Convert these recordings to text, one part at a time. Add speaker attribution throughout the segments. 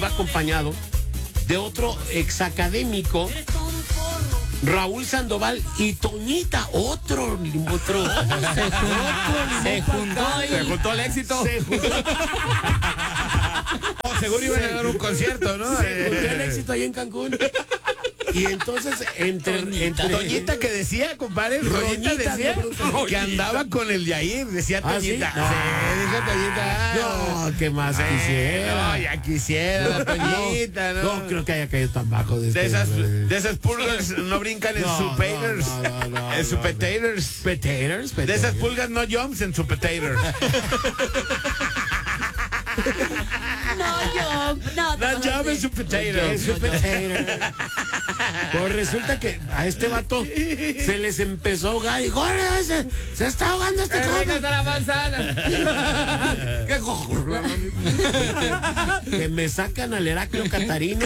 Speaker 1: va acompañado de otro exacadémico, Raúl Sandoval, y Toñita, otro
Speaker 2: Se juntó el éxito.
Speaker 3: Seguro iban a dar un concierto, ¿no?
Speaker 1: Se juntó el éxito ahí en Cancún. Y entonces, entre
Speaker 3: Toñita que decía, compadre, Toñita decía que andaba con el Yair, decía Toñita.
Speaker 1: ¿sí? No.
Speaker 3: Sí, dijo Toñita.
Speaker 1: No, ¿qué más quisiera?
Speaker 3: No, ya quisiera la Toñita, ¿no?
Speaker 1: No creo que haya caído tan bajo de
Speaker 3: De esas pulgas no brincan en su potatoes. En su potatoes.
Speaker 1: Potatoes.
Speaker 3: De esas pulgas no jumps en su potatoes. No jump en su potatoes.
Speaker 1: Pues resulta que a este vato se les empezó a ahogar y dijo, se está ahogando este joven.
Speaker 2: La manzana.
Speaker 1: Que me sacan al Heraclio Catarino.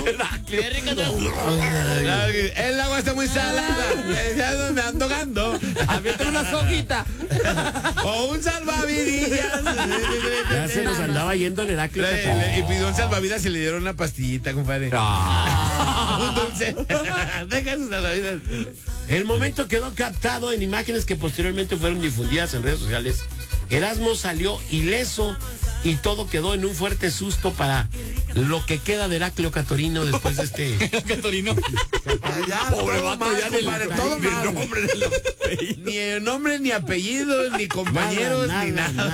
Speaker 3: El agua está muy salada. Ya no me ando ahogando.
Speaker 2: Avienta una soguita.
Speaker 3: O un salvavidas.
Speaker 1: Ya se nos andaba yendo el Heraclio Catarino.
Speaker 3: Y pidió un salvavidas y le dieron una pastillita, compadre. Un dulce. Deja sus salvavidas.
Speaker 1: El momento quedó captado en imágenes que posteriormente fueron difundidas en redes sociales. Erasmo salió ileso y todo quedó en un fuerte susto para lo que queda de Heraclio Catarino después de este...
Speaker 2: Catarino.
Speaker 3: Pobre vato, ya todo mal. Ni nombre, ni apellidos, ni compañeros, ni nada.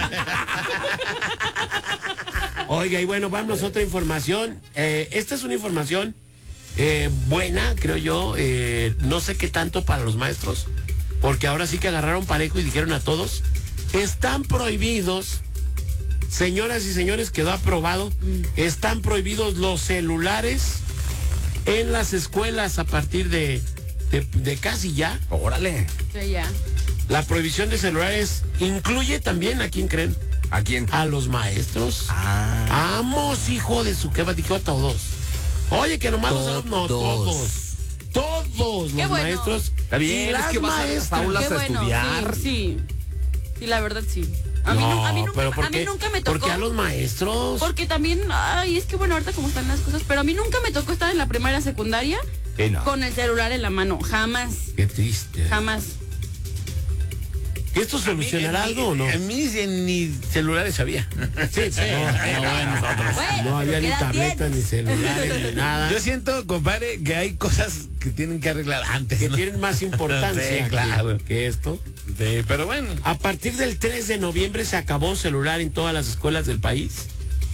Speaker 1: Oiga, y bueno, vamos a otra información. Esta es una información buena, creo yo. No sé qué tanto para los maestros, porque ahora sí que agarraron parejo y dijeron a todos, están prohibidos, señoras y señores, quedó aprobado, están prohibidos los celulares en las escuelas a partir de casi ya.
Speaker 3: Órale.
Speaker 4: Sí, ya.
Speaker 1: La prohibición de celulares incluye también, ¿a quién creen?
Speaker 2: ¿A quién?
Speaker 1: A los maestros. Vamos, hijo de su, ¿qué va? Dijo a todos. Oye, que nomás los alumnos, no, todos los
Speaker 4: bueno.
Speaker 1: maestros.
Speaker 2: Está bien,
Speaker 1: y
Speaker 2: es que vas a las aulas
Speaker 4: Qué
Speaker 2: a
Speaker 4: bueno,
Speaker 2: estudiar.
Speaker 4: sí. Sí, la verdad sí. A mí
Speaker 1: pero ¿por qué?
Speaker 4: nunca me tocó.
Speaker 1: ¿Por qué a los maestros?
Speaker 4: Porque también, ay, es que bueno, ahorita como están las cosas, pero a mí nunca me tocó estar en la primaria, secundaria
Speaker 2: No.
Speaker 4: con el celular en la mano, jamás,
Speaker 1: Qué triste.
Speaker 4: jamás.
Speaker 1: ¿Esto solucionará algo o no?
Speaker 3: A mí ni celulares había.
Speaker 1: Sí. No había ni tabletas, ni celulares, ni nada.
Speaker 3: Yo siento, compadre, que hay cosas que tienen que arreglar antes.
Speaker 1: Que
Speaker 3: ¿no?
Speaker 1: tienen más importancia
Speaker 3: Sí, claro.
Speaker 1: que esto.
Speaker 3: Sí, pero bueno.
Speaker 1: A partir del 3 de noviembre se acabó celular en todas las escuelas del país.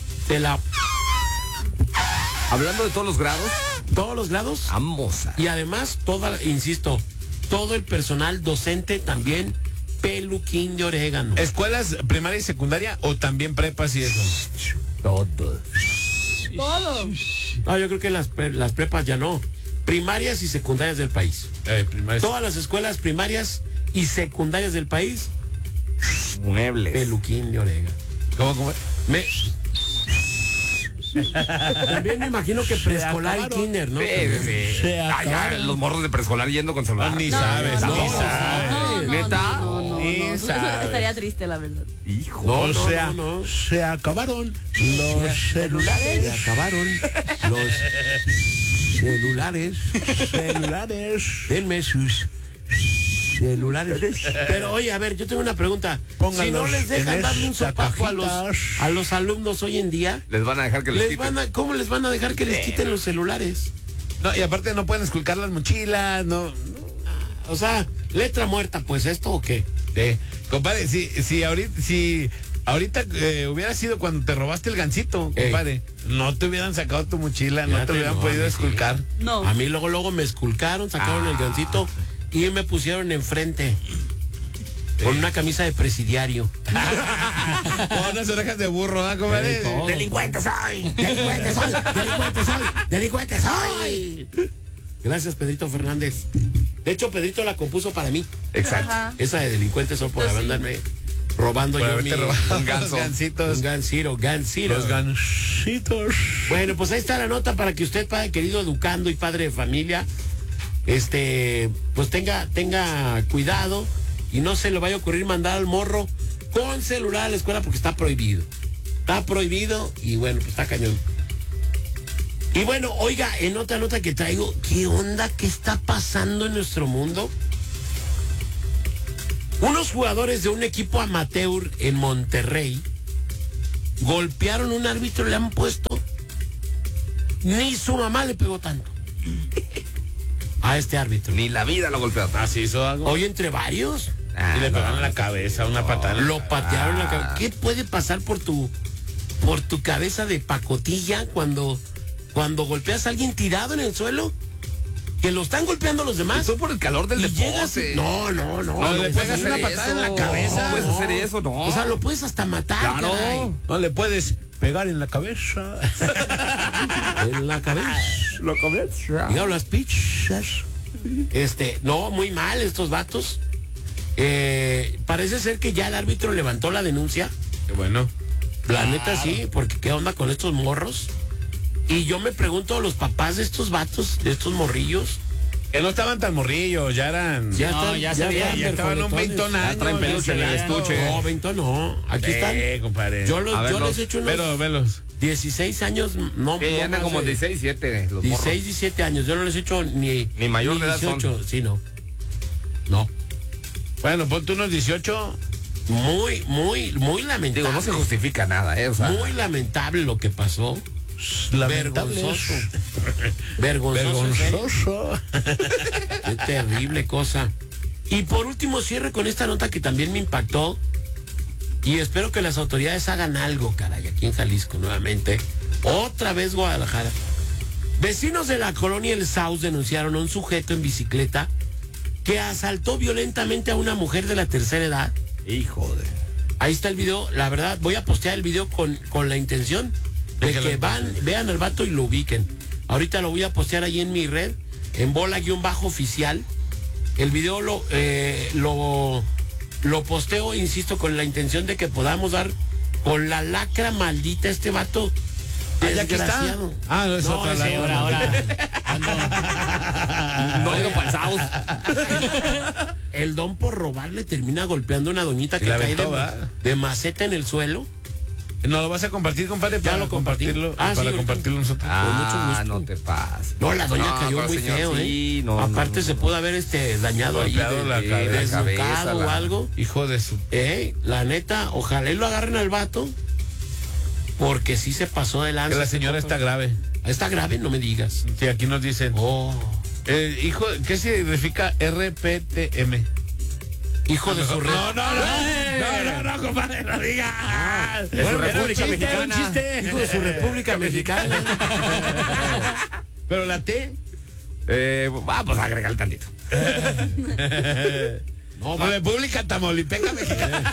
Speaker 2: Hablando de todos los grados,
Speaker 1: Todos los grados.
Speaker 2: vamos a...
Speaker 1: Y además, insisto, todo el personal docente también peluquín de orégano.
Speaker 3: ¿Escuelas primaria y secundaria o también prepas y eso?
Speaker 2: Todo.
Speaker 4: Todo.
Speaker 1: No, yo creo que las prepas ya no. Primarias y secundarias del país.
Speaker 3: Primaria.
Speaker 1: Todas las escuelas primarias y secundarias del país,
Speaker 2: Muebles.
Speaker 1: peluquín de orégano.
Speaker 3: ¿Cómo?
Speaker 1: También me imagino que preescolar y kinder, ¿no?
Speaker 2: Sí.
Speaker 3: Se
Speaker 2: Ay, ya,
Speaker 3: acabaron.
Speaker 2: los morros de preescolar yendo con celular.
Speaker 3: Ni sabes,
Speaker 4: no,
Speaker 3: ni
Speaker 4: no,
Speaker 3: sabes.
Speaker 2: ¿Neta?
Speaker 4: No,
Speaker 3: Ni
Speaker 4: eso
Speaker 3: sabes.
Speaker 4: estaría triste, la verdad.
Speaker 2: Hijo.
Speaker 1: No.
Speaker 3: Se acabaron los celulares.
Speaker 1: Se acabaron los celulares. Denme sus celulares. Pero oye, a ver, yo tengo una pregunta.
Speaker 3: Póngalos
Speaker 1: Si no les dejan
Speaker 3: en
Speaker 1: darle un
Speaker 3: esta
Speaker 1: sopapo
Speaker 3: cajita.
Speaker 1: a los alumnos hoy en día,
Speaker 2: Les van a dejar que les quiten.
Speaker 1: ¿cómo les van a dejar que les quiten los celulares?
Speaker 3: No, y aparte no pueden esculcar las mochilas, no.
Speaker 1: O sea, letra muerta, pues, ¿esto o qué?
Speaker 3: Compadre, si ahorita hubiera sido cuando te robaste el gancito, compadre, no te hubieran sacado tu mochila, no
Speaker 1: Fíjate,
Speaker 3: te hubieran
Speaker 1: no,
Speaker 3: podido
Speaker 1: a mí
Speaker 3: esculcar.
Speaker 4: No.
Speaker 1: A mí luego me esculcaron, sacaron el gancito y me pusieron enfrente. Con una camisa de presidiario.
Speaker 3: Con unas orejas de burro, ¿ah, compadre?
Speaker 1: ¡Delincuente soy! ¡Delincuente soy! ¡Delincuente soy! ¡Delincuente soy! Gracias, Pedrito Fernández. De hecho, Pedrito la compuso para mí.
Speaker 2: Exacto.
Speaker 4: Ajá.
Speaker 1: Esa de delincuentes son por
Speaker 4: Pues sí.
Speaker 1: andarme robando
Speaker 3: Por
Speaker 1: yo
Speaker 3: haberte
Speaker 1: mi...
Speaker 3: robado
Speaker 2: un ganso.
Speaker 3: los gancitos.
Speaker 1: Un gancito.
Speaker 3: Los gancitos.
Speaker 1: Bueno, pues ahí está la nota para que usted, padre querido, educando y padre de familia, pues tenga cuidado y no se le vaya a ocurrir mandar al morro con celular a la escuela porque está prohibido. Está prohibido y bueno, pues está cañón. Y bueno, oiga, en otra nota que traigo, ¿qué onda? ¿Qué está pasando en nuestro mundo? Unos jugadores de un equipo amateur en Monterrey golpearon a un árbitro, le han puesto, ni su mamá le pegó tanto a este árbitro.
Speaker 2: Ni la vida lo golpeó.
Speaker 3: Así hizo algo.
Speaker 1: Hoy entre varios
Speaker 3: Y le pegaron en la cabeza, una patada.
Speaker 1: lo patearon en la cabeza. ¿Qué puede pasar por tu cabeza de pacotilla cuando golpeas a alguien tirado en el suelo? Que lo están golpeando los demás.
Speaker 2: Eso por el calor del
Speaker 1: Y llegas
Speaker 2: deporte.
Speaker 1: No,
Speaker 3: le pegas una patada en la cabeza.
Speaker 2: No puedes hacer eso, no.
Speaker 1: O sea, lo puedes hasta matar.
Speaker 2: Claro.
Speaker 1: caray.
Speaker 3: No le puedes pegar en la cabeza.
Speaker 1: En la cabeza.
Speaker 2: Lo comes.
Speaker 1: Mira las pichas. No, muy mal estos vatos. Parece ser que ya el árbitro levantó la denuncia.
Speaker 3: Qué bueno.
Speaker 1: La neta sí, porque qué onda con estos morros. Y yo me pregunto a los papás de estos vatos, de estos morrillos.
Speaker 3: Que no estaban tan morrillos, ya eran.
Speaker 1: Ya
Speaker 4: No,
Speaker 1: están,
Speaker 4: ya se veía,
Speaker 1: están
Speaker 3: ya estaban un
Speaker 1: percoletones.
Speaker 3: 20 años.
Speaker 2: traen peluche en el estuche.
Speaker 1: No, 20 no. Aquí están.
Speaker 3: Compadre.
Speaker 1: Yo
Speaker 2: A ver,
Speaker 1: les he hecho unos
Speaker 3: Pero, velos.
Speaker 1: 16 años, no.
Speaker 2: Que
Speaker 1: no
Speaker 2: andan
Speaker 1: más
Speaker 2: como
Speaker 1: de
Speaker 2: 16, 17. Los
Speaker 1: 16, 17 años. Yo no les he hecho ni
Speaker 2: mayor de edad son.
Speaker 1: 18. Sí, no. No.
Speaker 3: Bueno, ponte unos 18.
Speaker 1: Muy lamentable.
Speaker 2: Digo, no se justifica nada, O sea,
Speaker 1: Muy lamentable lo que pasó.
Speaker 3: Lamentables.
Speaker 1: Vergonzoso.
Speaker 3: Vergonzoso.
Speaker 1: Qué terrible cosa. Y por último cierre con esta nota que también me impactó. Y espero que las autoridades hagan algo, caray, aquí en Jalisco nuevamente. Otra vez Guadalajara. Vecinos de la colonia El Saus denunciaron a un sujeto en bicicleta que asaltó violentamente a una mujer de la tercera edad.
Speaker 2: hijo de...
Speaker 1: Ahí está el video. La verdad, voy a postear el video con la intención de que vean al vato y lo ubiquen. Ahorita lo voy a postear ahí en mi red, en bola_oficial. El video lo posteo, insisto, con la intención de que podamos dar con la lacra maldita a este vato.
Speaker 3: ¿Ya aquí está?
Speaker 1: Desgraciado.
Speaker 3: Ah, no, es otra
Speaker 1: ese
Speaker 3: lacra.
Speaker 1: ahora.
Speaker 2: No he ido para el South.
Speaker 1: El don por robarle termina golpeando a una doñita que
Speaker 3: la
Speaker 1: cae
Speaker 3: aventó, ¿verdad?
Speaker 1: de maceta en el suelo.
Speaker 3: ¿No lo vas a compartir, compadre?
Speaker 1: Ya
Speaker 3: Para
Speaker 1: lo compartí.
Speaker 3: compartirlo.
Speaker 1: Ah, sí,
Speaker 3: para
Speaker 1: ahorita.
Speaker 3: compartirlo nosotros.
Speaker 1: Con mucho gusto.
Speaker 2: No te pases.
Speaker 1: No, la doña
Speaker 2: No,
Speaker 1: cayó
Speaker 2: pero
Speaker 1: muy
Speaker 2: señor,
Speaker 1: feo,
Speaker 2: sí,
Speaker 1: ¿eh?
Speaker 2: no,
Speaker 1: Aparte
Speaker 2: no,
Speaker 1: se pudo haber dañado ahí,
Speaker 3: Golpeado la cabeza,
Speaker 1: desnucado o algo.
Speaker 3: Hijo de su.
Speaker 1: La neta, ojalá y lo agarren al vato, porque sí se pasó de lanza.
Speaker 3: Que la señora está grave.
Speaker 1: Está grave, no me digas.
Speaker 3: Sí, aquí nos dicen.
Speaker 1: Oh,
Speaker 3: Hijo, ¿qué significa RPTM?
Speaker 1: hijo de su
Speaker 3: No, compadre, no digas.
Speaker 2: Es su República Mexicana.
Speaker 1: Hijo de su República Mexicana.
Speaker 3: Pero la T.
Speaker 2: Pues agregar tantito.
Speaker 1: No,
Speaker 3: República Tamaulipeca Mexicana.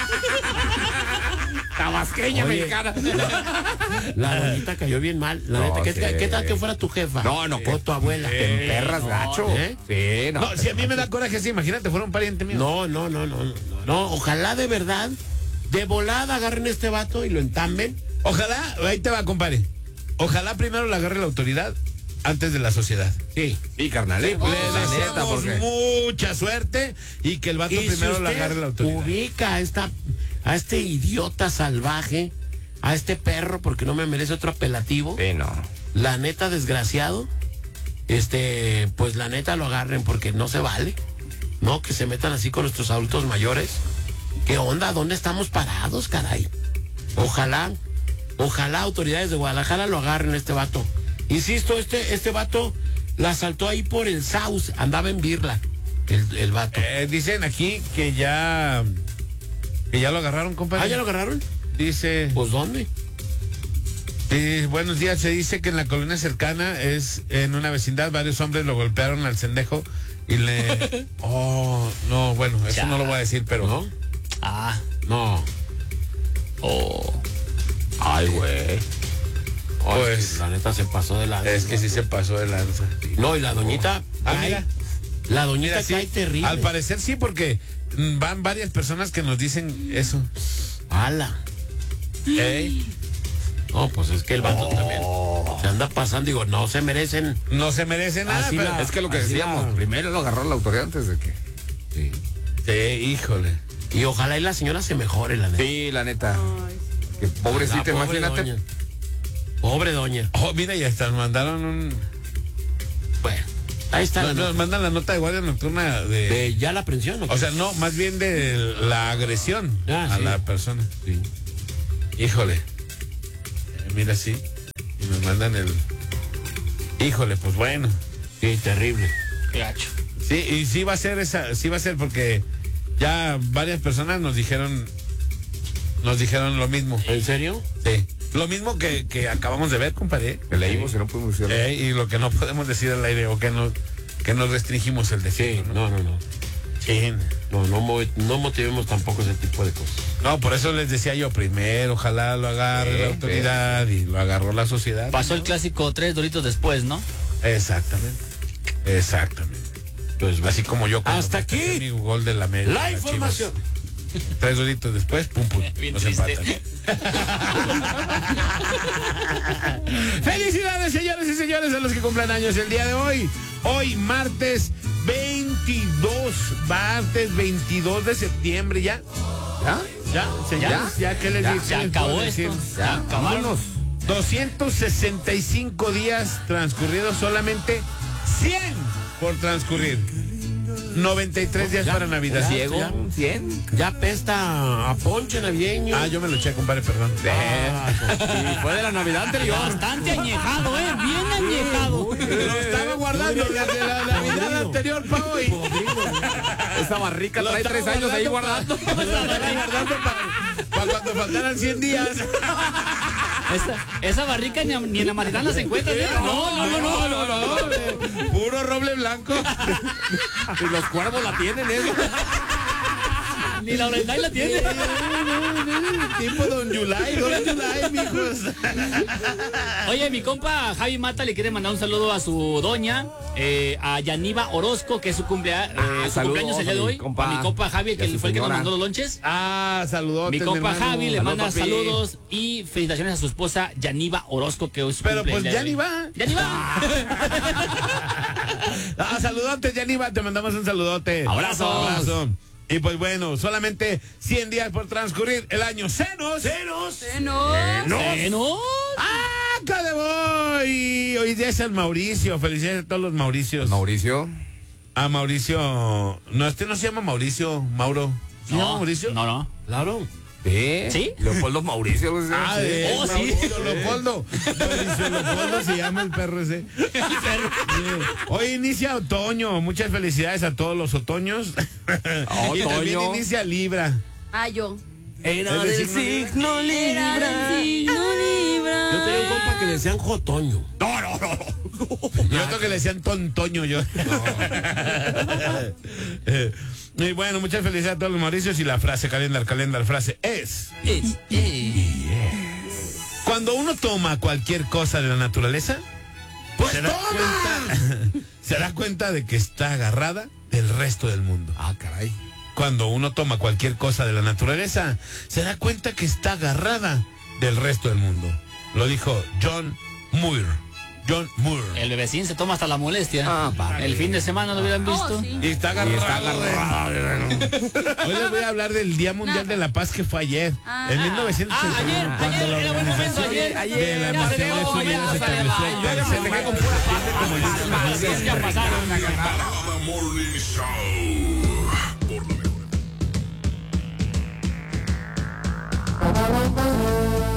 Speaker 2: Tabasqueña
Speaker 1: Oye,
Speaker 2: mexicana.
Speaker 1: la doñita cayó bien mal. La
Speaker 2: No,
Speaker 1: neta,
Speaker 2: sí.
Speaker 1: ¿qué tal que fuera tu jefa?
Speaker 2: No,
Speaker 1: O tu abuela.
Speaker 2: Te emperras gacho.
Speaker 1: ¿Eh?
Speaker 2: Sí, no.
Speaker 3: No, si a mí me da coraje así, imagínate, fuera un pariente mío.
Speaker 1: No, ojalá de verdad, de volada agarren a este vato y lo entamben.
Speaker 3: Ojalá, ahí te va, compadre. Ojalá primero la agarre la autoridad antes de la sociedad.
Speaker 1: Sí.
Speaker 2: Sí, carnal.
Speaker 3: Le
Speaker 2: La neta,
Speaker 3: deseamos
Speaker 2: porque...
Speaker 3: mucha suerte y que el vato
Speaker 1: Y
Speaker 3: primero
Speaker 1: si
Speaker 3: la
Speaker 1: usted
Speaker 3: agarre la autoridad.
Speaker 1: ubica a este idiota salvaje, a este perro, porque no me merece otro apelativo,
Speaker 2: Sí, no.
Speaker 1: la neta desgraciado, pues la neta lo agarren porque no se vale, ¿no? Que se metan así con nuestros adultos mayores. ¿Qué onda? ¿Dónde estamos parados, caray? Ojalá autoridades de Guadalajara lo agarren este vato. Insisto, este vato la asaltó ahí por el Saus, andaba en Birla, el vato.
Speaker 3: Dicen aquí que ya lo agarraron, compadre.
Speaker 1: ¿Ah, ya lo agarraron?
Speaker 3: Dice,
Speaker 1: Pues ¿dónde?
Speaker 3: buenos días, se dice que en la colonia cercana es en una vecindad, varios hombres lo golpearon al cendejo y le... Oh, no, bueno, eso
Speaker 1: Ya.
Speaker 3: no lo voy a decir, pero...
Speaker 1: ¿No?
Speaker 4: Ah,
Speaker 1: No.
Speaker 4: oh.
Speaker 1: Ay, güey.
Speaker 3: Pues,
Speaker 1: La neta se pasó de lanza.
Speaker 3: Es que sí se pasó de lanza.
Speaker 1: No, y la doñita
Speaker 3: Ah,
Speaker 1: cae.
Speaker 3: mira.
Speaker 1: La doñita
Speaker 3: Mira, sí,
Speaker 1: cae terrible.
Speaker 3: al parecer sí, porque van varias personas que nos dicen eso.
Speaker 1: Ala.
Speaker 3: Ey,
Speaker 1: No, pues es que el vato también se anda pasando. Digo, no se merecen.
Speaker 3: no se merece nada,
Speaker 1: Así
Speaker 3: pero...
Speaker 1: la-
Speaker 2: Es que lo que
Speaker 1: Así
Speaker 2: decíamos,
Speaker 1: la-
Speaker 2: primero lo agarró la autoridad antes de que...
Speaker 1: Sí.
Speaker 3: Sí, híjole.
Speaker 1: Y ojalá y la señora se mejore, la neta.
Speaker 2: Sí, la neta.
Speaker 4: Ay, sí.
Speaker 2: Que pobrecita,
Speaker 1: La pobre
Speaker 2: imagínate.
Speaker 1: doña. Pobre doña.
Speaker 3: Oh, mira, y hasta nos mandaron un...
Speaker 1: Bueno, ahí está la
Speaker 3: Nos
Speaker 1: nota.
Speaker 3: mandan la nota de guardia nocturna
Speaker 1: De ya la pensión, ¿no?
Speaker 3: O sea, no, más bien de la agresión a
Speaker 1: sí.
Speaker 3: la persona.
Speaker 1: Sí.
Speaker 3: Híjole. Mira, sí. Y me mandan el... Híjole, pues bueno.
Speaker 1: Sí, terrible.
Speaker 4: Qué gacho.
Speaker 3: Sí, y sí va a ser porque ya varias personas nos dijeron lo mismo.
Speaker 1: ¿En serio?
Speaker 3: Sí. Lo mismo que acabamos de ver, compadre.
Speaker 2: Que leímos y no pudimos decirlo.
Speaker 3: Y lo que no podemos decir al aire o que nos restringimos el decir.
Speaker 1: Sí, no.
Speaker 3: Sí.
Speaker 1: No motivemos tampoco ese tipo de cosas.
Speaker 3: No, por eso les decía yo, primero, ojalá lo agarre la autoridad y lo agarró la sociedad.
Speaker 5: Pasó el clásico 3 doritos después, ¿no?
Speaker 3: Exactamente.
Speaker 1: Pues
Speaker 3: Así como yo cuando
Speaker 1: hasta aquí
Speaker 3: mi gol de la media.
Speaker 1: la información.
Speaker 3: 3 doritos después, pum.
Speaker 5: Bien
Speaker 3: Nos
Speaker 5: triste.
Speaker 3: empatan. Felicidades, señores y señores, a los que cumplan años el día de hoy. Hoy, martes 22 de septiembre, ya. Ya, señores, ya que les
Speaker 5: Ya,
Speaker 3: dije.
Speaker 5: se acabó esto.
Speaker 2: Ya,
Speaker 5: acabaron.
Speaker 2: vámonos.
Speaker 3: 265 días transcurridos, solamente 100 por transcurrir. 93 días para Navidad.
Speaker 2: Ciego, 100.
Speaker 1: Ya pesta a ponche navideño.
Speaker 3: Yo me lo eché, compadre, perdón.
Speaker 2: Y fue de la Navidad anterior.
Speaker 5: Bastante añejado, bien añejado.
Speaker 3: Lo estaba guardando desde la Navidad anterior para hoy.
Speaker 2: Esa barrica trae 3 años ahí guardando.
Speaker 3: Guardando para cuando faltaran 100 días.
Speaker 5: Esa barrica ni en la Maritana se encuentra. No.
Speaker 3: Puro roble blanco.
Speaker 2: Y los cuervos la tienen, eso.
Speaker 5: Ni la Orenday la tiene.
Speaker 3: Tipo Don Yulay, mijos.
Speaker 5: Oye, mi compa Javi Mata le quiere mandar un saludo a su doña, a Yaniva Orozco, que es su cumpleaños el día de hoy.
Speaker 2: compa.
Speaker 5: A mi compa Javi,
Speaker 2: Y a
Speaker 5: que
Speaker 2: su
Speaker 5: fue el que nos
Speaker 2: señora.
Speaker 5: mandó los lonches.
Speaker 3: Saludotes.
Speaker 5: Mi compa
Speaker 3: hermano.
Speaker 5: Javi le
Speaker 2: Salud,
Speaker 5: manda
Speaker 2: papi.
Speaker 5: saludos y felicitaciones a su esposa Yaniva Orozco, que hoy es su
Speaker 3: Pero pues
Speaker 5: cumpleaños.
Speaker 3: ya ni va.
Speaker 5: Ya ni va.
Speaker 3: Saludotes, Yaniva, te mandamos un saludote.
Speaker 5: Abrazos.
Speaker 3: Y pues bueno, solamente 100 días por transcurrir el año. ¡Cenos!
Speaker 4: No.
Speaker 5: ¿No?
Speaker 3: ¡Acá de voy! Hoy día es el Mauricio. Felicidades a todos los Mauricios.
Speaker 2: Mauricio.
Speaker 3: A Mauricio. No, este no se llama Mauricio, Mauro. ¿Se llama Mauricio?
Speaker 5: No.
Speaker 1: Claro.
Speaker 5: ¿Sí?
Speaker 2: Leopoldo Mauricio. Algo así.
Speaker 5: Oh, sí.
Speaker 3: Mauricio Leopoldo. Mauricio Leopoldo se llama el perro ese. Sí. Hoy inicia otoño. Muchas felicidades a todos los otoños. Y también
Speaker 2: Otoño.
Speaker 3: inicia Libra.
Speaker 4: Yo.
Speaker 2: Era
Speaker 3: del
Speaker 2: del signo
Speaker 4: Era del signo Libra.
Speaker 1: Yo tenía un compa que le decían Jotoño.
Speaker 3: Y otro que le decían Tontoño yo. Y bueno, muchas felicidades a todos los Mauricios. Y la frase, calendar, frase es: cuando uno toma cualquier cosa de la naturaleza, pues se da cuenta de que está agarrada del resto del mundo.
Speaker 2: Caray.
Speaker 3: Cuando uno toma cualquier cosa de la naturaleza, se da cuenta que está agarrada del resto del mundo. Lo dijo John Muir.
Speaker 5: El bebecín se toma hasta la molestia.
Speaker 2: papi.
Speaker 5: El fin de semana lo hubieran visto.
Speaker 4: Sí.
Speaker 3: Y está agarrado. Hoy les voy a hablar del Día Mundial de la Paz que fue ayer. En 1981. cuando la
Speaker 5: era buen momento,
Speaker 3: Organización
Speaker 5: ayer.
Speaker 3: de las
Speaker 5: Ya se
Speaker 3: Naciones
Speaker 5: elevó,
Speaker 3: Unidas
Speaker 5: ya se
Speaker 3: estableció
Speaker 5: elevó.
Speaker 3: el tercer
Speaker 2: Se me con pura gente como el
Speaker 5: Es que ya pasaron.
Speaker 6: The Morning Show. Por la mejor.